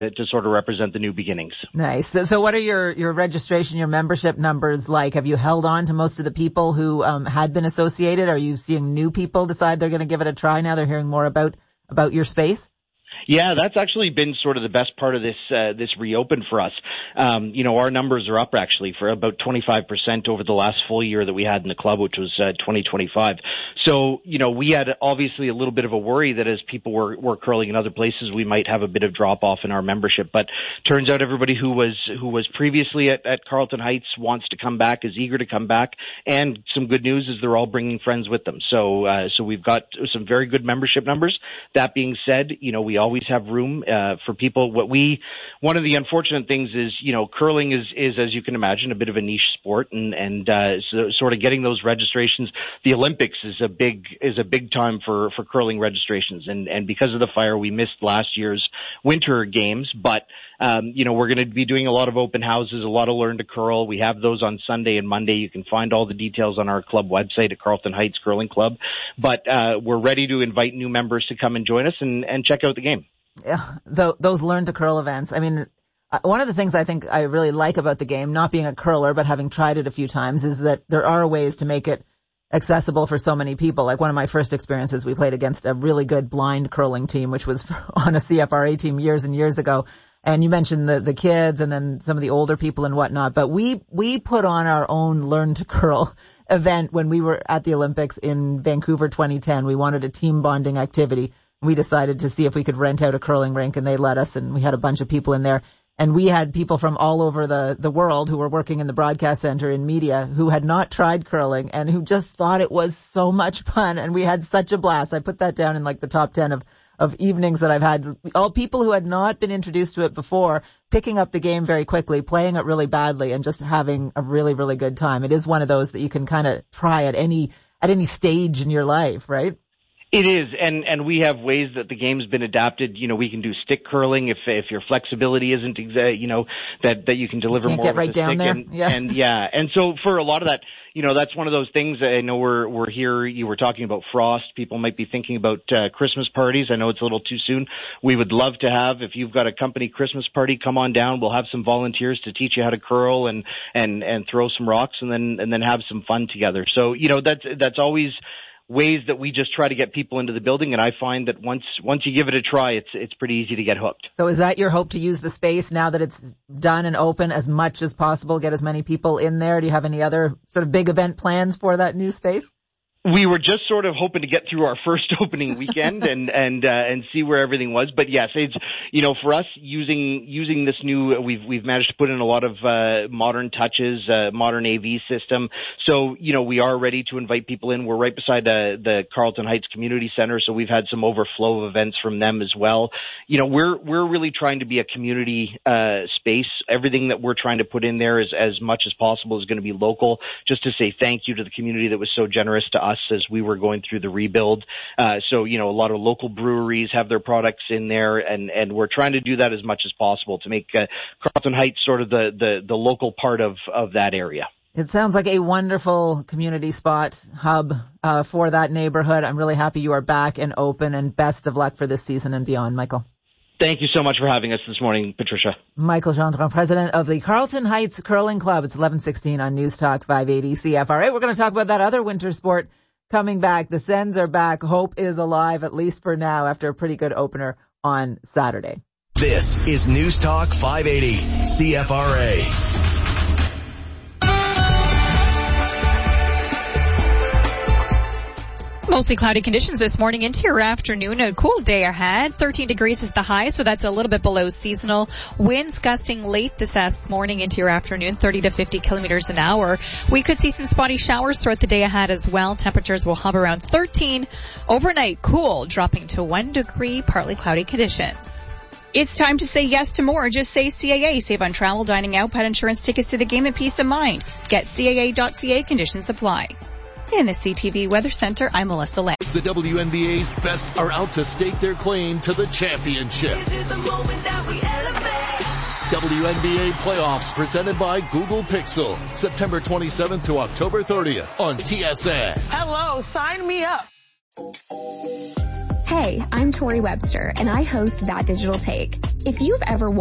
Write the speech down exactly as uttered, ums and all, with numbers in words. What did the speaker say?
to sort of represent the new beginnings. Nice. So what are your, your registration, your membership numbers like? Have you held on to most of the people who um, had been associated? Are you seeing new people decide they're going to give it a try now they're hearing more about, about your space? Yeah, that's actually been sort of the best part of this uh, this reopen for us. Um, you know, our numbers are up actually for about twenty-five percent over the last full year that we had in the club, which was uh, twenty twenty-five. So, you know, we had obviously a little bit of a worry that as people were, were curling in other places, we might have a bit of drop off in our membership. But turns out everybody who was who was previously at, at Carlton Heights wants to come back, is eager to come back, and some good news is they're all bringing friends with them. So, uh, so we've got some very good membership numbers. That being said, you know, we always always have room uh, for people. What we, one of the unfortunate things is, you know, curling is, is as you can imagine, a bit of a niche sport, and and uh, so sort of getting those registrations. The Olympics is a big is a big time for for curling registrations, and and because of the fire, we missed last year's winter games, but. Um, you know, we're going to be doing a lot of open houses, a lot of Learn to Curl. We have those on Sunday and Monday. You can find all the details on our club website at Carlton Heights Curling Club. But uh, we're ready to invite new members to come and join us and, and check out the game. Yeah, th- those Learn to Curl events. I mean, one of the things I think I really like about the game, not being a curler but having tried it a few times, is that there are ways to make it accessible for so many people. Like one of my first experiences, we played against a really good blind curling team, which was on a C F R A team years and years ago. And you mentioned the, the kids and then some of the older people and whatnot. But we, we put on our own Learn to Curl event when we were at the Olympics in Vancouver twenty ten. We wanted a team bonding activity. We decided to see if we could rent out a curling rink, and they let us, and we had a bunch of people in there. And we had people from all over the, the world who were working in the broadcast center in media who had not tried curling and who just thought it was so much fun. And we had such a blast. I put that down in like the top ten of of evenings that I've had. All people who had not been introduced to it before, picking up the game very quickly, playing it really badly, and just having a really, really good time. It is one of those that you can kind of try at any at any stage in your life, right? It is, and and we have ways that the game's been adapted. You know, we can do stick curling if if your flexibility isn't exa- you know that that you can deliver you can't more get with right the down stick. there. And, yeah. and yeah, and so for a lot of that, you know, that's one of those things. I know we're we're here. You were talking about frost. People might be thinking about uh, Christmas parties. I know it's a little too soon. We would love to have, if you've got a company Christmas party, come on down. We'll have some volunteers to teach you how to curl and and and throw some rocks, and then and then have some fun together. So you know, that's that's always ways that we just try to get people into the building, and I find that once once you give it a try, it's it's pretty easy to get hooked. So is that your hope, to use the space now that it's done and open as much as possible, get as many people in there? Do you have any other sort of big event plans for that new space? We were just sort of hoping to get through our first opening weekend and and uh, and see where everything was. But yes, it's, you know, for us using using this new, we've we've managed to put in a lot of uh, modern touches, uh, modern A V system. So you know, we are ready to invite people in. We're right beside the the Carlton Heights Community Center, so we've had some overflow of events from them as well. You know, we're we're really trying to be a community uh, space. Everything that we're trying to put in there is as much as possible is going to be local, just to say thank you to the community that was so generous to us as we were going through the rebuild. Uh, so, you know, a lot of local breweries have their products in there, and, and we're trying to do that as much as possible to make uh, Carlton Heights sort of the, the, the local part of, of that area. It sounds like a wonderful community spot, hub uh, for that neighborhood. I'm really happy you are back and open, and best of luck for this season and beyond, Michael. Thank you so much for having us this morning, Patricia. Michael Gendron, president of the Carlton Heights Curling Club. It's eleven sixteen on News Talk five eighty C F R A. We're going to talk about that other winter sport coming back. The Sens are back. Hope is alive, at least for now, after a pretty good opener on Saturday. This is News Talk five eighty C F R A. Mostly cloudy conditions this morning into your afternoon. A cool day ahead. thirteen degrees is the high, so that's a little bit below seasonal. Winds gusting late this morning into your afternoon, thirty to fifty kilometers an hour. We could see some spotty showers throughout the day ahead as well. Temperatures will hover around thirteen. Overnight, cool, dropping to one degree, partly cloudy conditions. It's time to say yes to more. Just say C A A. Save on travel, dining out, pet insurance, tickets to the game, and peace of mind. Get C A A dot C A. Conditions apply. In the C T V Weather Center, I'm Melissa Lang. The W N B A's best are out to stake their claim to the championship. W N B A Playoffs presented by Google Pixel. September twenty-seventh to October thirtieth on T S N. Hello, sign me up. Hey, I'm Tori Webster, and I host That Digital Take. If you've ever